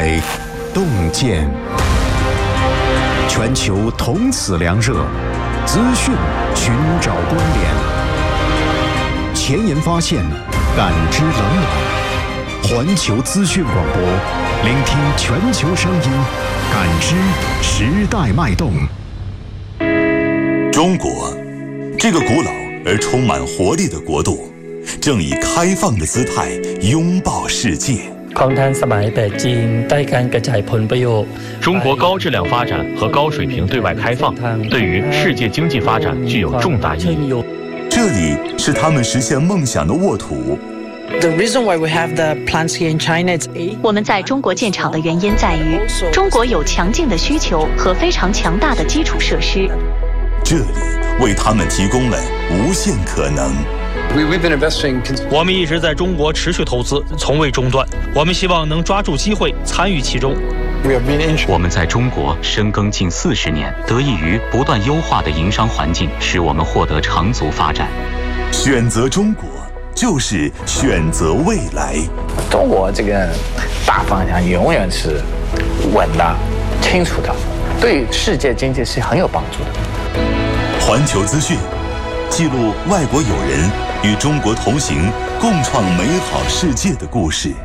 为洞见。全球同此凉热，资讯寻找关联，前沿发现，感知冷暖。环球资讯广播，聆听全球声音，感知时代脉动。 中国，这个古老而充满活力的国度，正以开放的姿态拥抱世界。 中国高质量发展和高水平对外开放，对于世界经济发展具有重大意义。 这里是他们实现梦想的沃土。 我们在中国建厂的原因在于，中国有强劲的需求和非常强大的基础设施。 这里为他们提供了无限可能。 我们一直在中国持续投资，从未中断。我们希望能抓住机会，参与其中。 我们在中国深耕近40年，得益于不断优化的营商环境，使我们获得长足发展。 选择中国，就是选择未来。 中国这个大方向永远是稳的、清楚的，对世界经济是很有帮助的。 环球资讯记录外国友人与中国同行，共创美好世界的故事。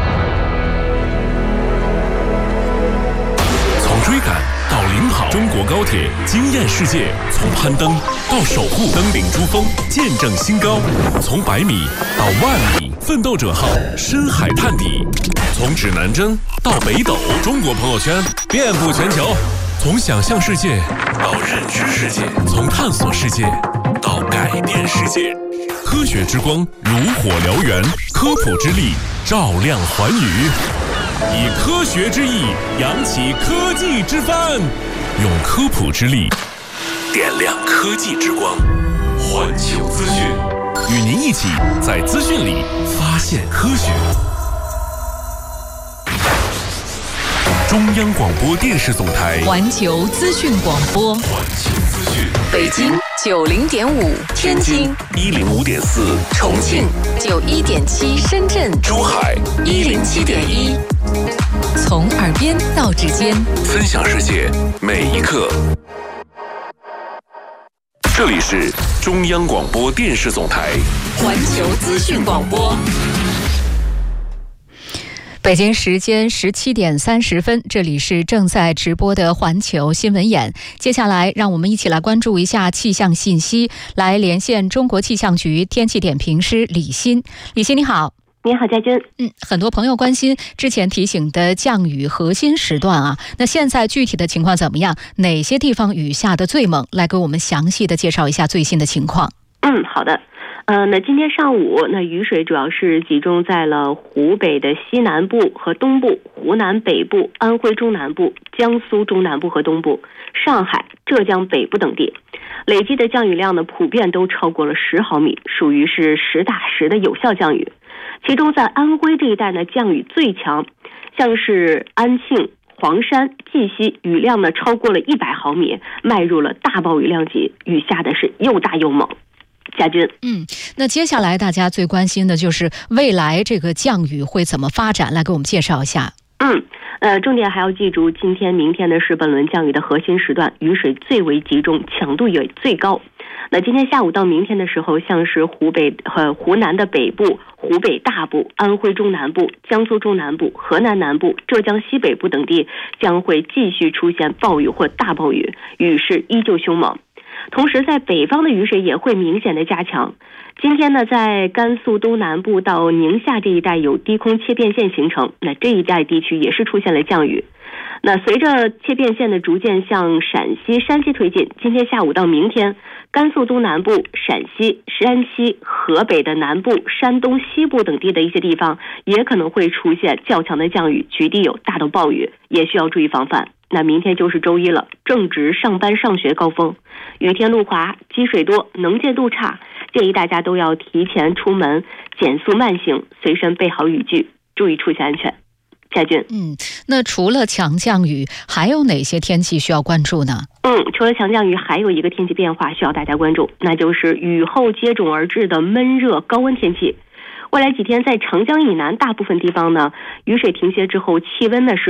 从追赶到领跑，中国高铁惊艳世界；从攀登到守护，登顶珠峰，见证新高；从100米到10000米，奋斗者号深海探底；从指南针到北斗，中国朋友圈遍布全球。从想象世界到认知世界，从探索世界到改变世界。科学之光如火燎原，科普之力照亮寰宇。以科学之翼扬起科技之帆，用科普之力点亮科技之光。环球资讯，与您一起在资讯里发现科学。中央广播电视总台环球资讯广播， 环球资讯， 北京90.5，天津 105.4， 重庆91.7，深圳、 珠海 107.1。从耳边到指尖， 分享世界每一刻。这里是中央广播电视总台环球资讯广播。北京时间17点30分，这里是正在直播的环球新闻眼。接下来，让我们一起来关注一下气象信息，来连线中国气象局天气点评师李欣。李欣，你好。 你好，佳君。 很多朋友关心之前提醒的降雨核心时段啊，那现在具体的情况怎么样？哪些地方雨下的最猛？来给我们详细的介绍一下最新的情况。 好的。那今天上午，那雨水主要是集中在了湖北的西南部和东部、湖南北部、安徽中南部、江苏中南部和东部、上海、浙江北部等地，累计的降雨量呢，普遍都超过了10毫米，属于是实打实的有效降雨。其中在安徽这一带呢，降雨最强，像是安庆、黄山、绩溪，雨量呢超过了100毫米，迈入了大暴雨量级，雨下的是又大又猛。佳君， 那接下来大家最关心的就是未来这个降雨会怎么发展，来给我们介绍一下。 重点还要记住，今天、明天呢是本轮降雨的核心时段，雨水最为集中，强度也最高。那今天下午到明天的时候，像是湖北和湖南的北部、湖北大部、安徽中南部、江苏中南部、河南南部、浙江西北部等地将会继续出现暴雨或大暴雨，雨势依旧凶猛。同时在北方的雨水也会明显的加强。今天呢，在甘肃东南部到宁夏这一带有低空切变线形成，那这一带地区也是出现了降雨。那随着切变线的逐渐向陕西、山西推进，今天下午到明天，甘肃东南部、陕西、山西、河北的南部、山东西部等地的一些地方也可能会出现较强的降雨，局地有大到暴雨，也需要注意防范。那明天就是周一了，正值上班上学高峰，雨天路滑，积水多，能见度差，建议大家都要提前出门，减速慢行，随身备好雨具，注意出行安全。佳君， 那除了强降雨，还有哪些天气需要关注呢？ 除了强降雨，还有一个天气变化需要大家关注，那就是雨后接踵而至的闷热高温天气。未来几天在长江以南大部分地方呢，雨水停歇之后，气温呢是